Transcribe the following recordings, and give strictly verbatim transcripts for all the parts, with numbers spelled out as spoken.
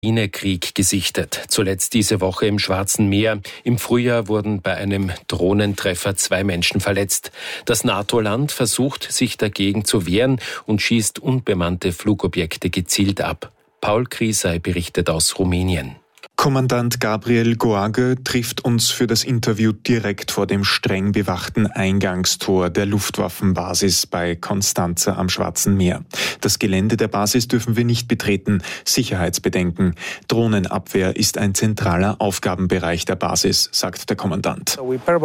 Ukraine-Krieg gesichtet. Zuletzt diese Woche im Schwarzen Meer. Im Frühjahr wurden bei einem Drohnentreffer zwei Menschen verletzt. Das NATO-Land versucht, sich dagegen zu wehren und schießt unbemannte Flugobjekte gezielt ab. Paul Kriesei berichtet aus Rumänien. Kommandant Gabriel Goage trifft uns für das Interview direkt vor dem streng bewachten Eingangstor der Luftwaffenbasis bei Constanța am Schwarzen Meer. Das Gelände der Basis dürfen wir nicht betreten. Sicherheitsbedenken. Drohnenabwehr ist ein zentraler Aufgabenbereich der Basis, sagt der Kommandant.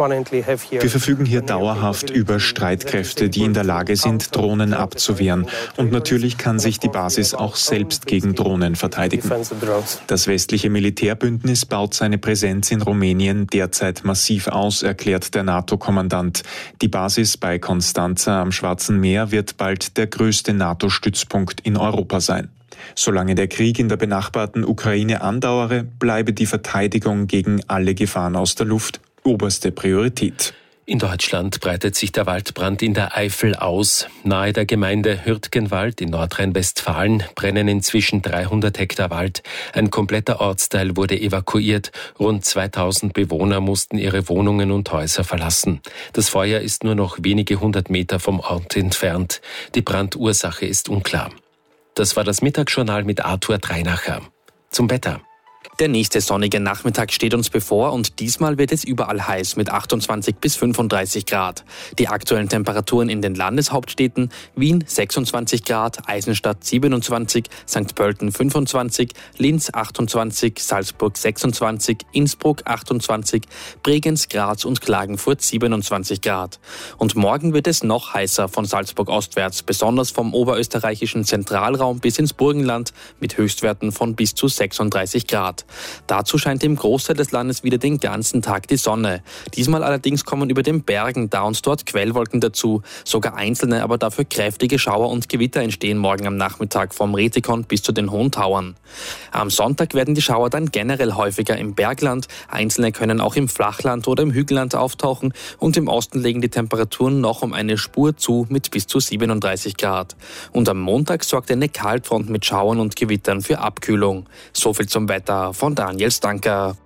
Wir verfügen hier dauerhaft über Streitkräfte, die in der Lage sind, Drohnen abzuwehren. Und natürlich kann sich die Basis auch selbst gegen Drohnen verteidigen. Das westliche Militär Militärbündnis baut seine Präsenz in Rumänien derzeit massiv aus, erklärt der NATO-Kommandant. Die Basis bei Constanța am Schwarzen Meer wird bald der größte NATO-Stützpunkt in Europa sein. Solange der Krieg in der benachbarten Ukraine andauere, bleibe die Verteidigung gegen alle Gefahren aus der Luft oberste Priorität. In Deutschland breitet sich der Waldbrand in der Eifel aus. Nahe der Gemeinde Hürtgenwald in Nordrhein-Westfalen brennen inzwischen dreihundert Hektar Wald. Ein kompletter Ortsteil wurde evakuiert. Rund zweitausend Bewohner mussten ihre Wohnungen und Häuser verlassen. Das Feuer ist nur noch wenige hundert Meter vom Ort entfernt. Die Brandursache ist unklar. Das war das Mittagsjournal mit Arthur Dreinacher. Zum Wetter. Der nächste sonnige Nachmittag steht uns bevor und diesmal wird es überall heiß mit achtundzwanzig bis fünfunddreißig Grad. Die aktuellen Temperaturen in den Landeshauptstädten: Wien sechsundzwanzig Grad, Eisenstadt siebenundzwanzig, Sankt Pölten fünfundzwanzig, Linz achtundzwanzig, Salzburg sechsundzwanzig, Innsbruck achtundzwanzig, Bregenz, Graz und Klagenfurt siebenundzwanzig Grad. Und morgen wird es noch heißer von Salzburg ostwärts, besonders vom oberösterreichischen Zentralraum bis ins Burgenland mit Höchstwerten von bis zu sechsunddreißig Grad. Dazu scheint im Großteil des Landes wieder den ganzen Tag die Sonne. Diesmal allerdings kommen über den Bergen da und dort Quellwolken dazu. Sogar einzelne, aber dafür kräftige Schauer und Gewitter entstehen morgen am Nachmittag vom Retikon bis zu den Hohen Tauern. Am Sonntag werden die Schauer dann generell häufiger im Bergland. Einzelne können auch im Flachland oder im Hügelland auftauchen und im Osten legen die Temperaturen noch um eine Spur zu mit bis zu siebenunddreißig Grad. Und am Montag sorgt eine Kaltfront mit Schauern und Gewittern für Abkühlung. So viel zum Wetter von Daniel Stanker.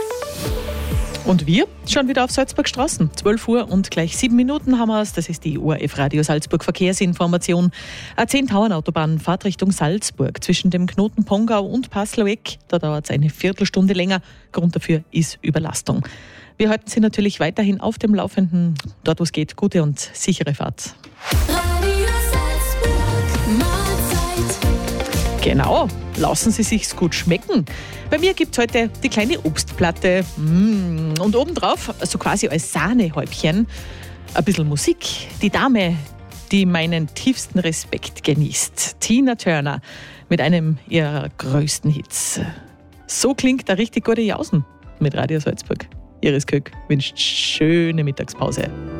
Und wir schauen wieder auf Salzburg Straßen. zwölf Uhr und gleich sieben Minuten haben wir es. Das ist die O R F Radio Salzburg Verkehrsinformation. A zehn Tauernautobahn fahrt Richtung Salzburg zwischen dem Knoten Pongau und Pasloeck. Da dauert es eine Viertelstunde länger. Grund dafür ist Überlastung. Wir halten Sie natürlich weiterhin auf dem Laufenden. Dort, wo es geht, gute und sichere Fahrt. Radio Salzburg, Mahlzeit. Genau, lassen Sie sich's gut schmecken. Bei mir gibt's heute die kleine Obstplatte. Mm. Und obendrauf, so quasi als Sahnehäubchen, ein bisschen Musik. Die Dame, die meinen tiefsten Respekt genießt. Tina Turner mit einem ihrer größten Hits. So klingt der richtig gute Jausen mit Radio Salzburg. Iris Köck wünscht schöne Mittagspause.